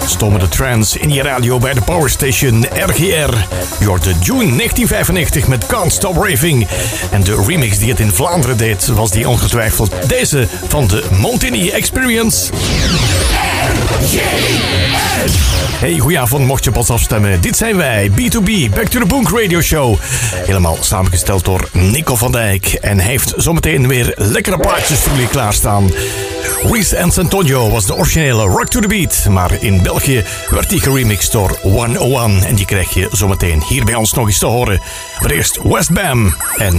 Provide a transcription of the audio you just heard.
Stomende trance in je radio bij de powerstation RGR. Je hoort de June 1995 met Can't Stop Raving. En de remix die het in Vlaanderen deed, was die ongetwijfeld deze van de Montini Experience. Hey, goedenavond, mocht je pas afstemmen. Dit zijn wij, B2B, Back to the Boonk Radio Show. Helemaal samengesteld door Nico van Dijk. En hij heeft zometeen weer lekkere plaatjes voor jullie klaarstaan. Reese and Santonio was de originele Rock to the Beat. Maar in België werd die geremixed door 101. En die krijg je zometeen hier bij ons nog eens te horen. Maar eerst West Bam en